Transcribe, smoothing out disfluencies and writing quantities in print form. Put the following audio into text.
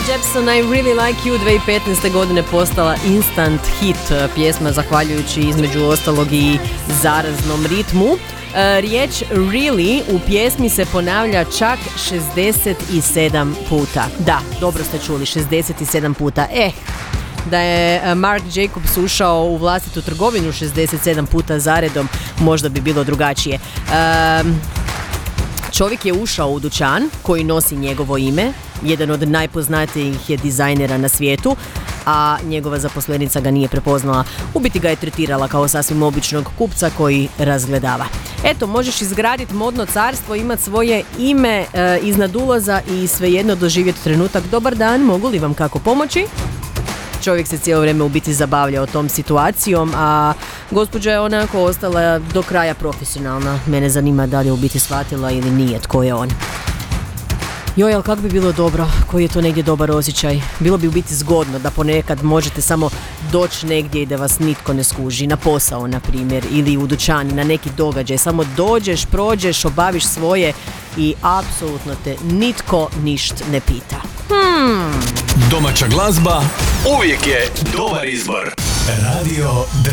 Jepsen, I Really Like You 2015. godine postala instant hit pjesma zahvaljujući između ostalog i zaraznom ritmu. Riječ really u pjesmi se ponavlja čak 67 puta. Da, dobro ste čuli, 67 puta. Da je Marc Jacobs ušao u vlastitu trgovinu 67 puta zaredom, možda bi bilo drugačije. Čovjek je ušao u dućan koji nosi njegovo ime, jedan od najpoznatijih je dizajnera na svijetu, a njegova zaposlenica ga nije prepoznala. U biti ga je tretirala kao sasvim običnog kupca koji razgledava. Eto, možeš izgraditi modno carstvo, imati svoje ime iznad ulaza i svejedno doživjeti trenutak dobar dan, mogu li vam kako pomoći? Čovjek se cijelo vrijeme u biti zabavljao tom situacijom, a gospođa je onako ostala do kraja profesionalna. Mene zanima da li je u biti shvatila ili nije tko je on. Joj, ali kako bi bilo dobro, koji je to negdje dobar osjećaj. Bilo bi u biti zgodno da ponekad možete samo doći negdje i da vas nitko ne skuži. Na posao, na primjer, ili u dućan, na neki događaj. Samo dođeš, prođeš, obaviš svoje i apsolutno te nitko ništa ne pita. Domaća glazba uvijek je dobar izbor. Radio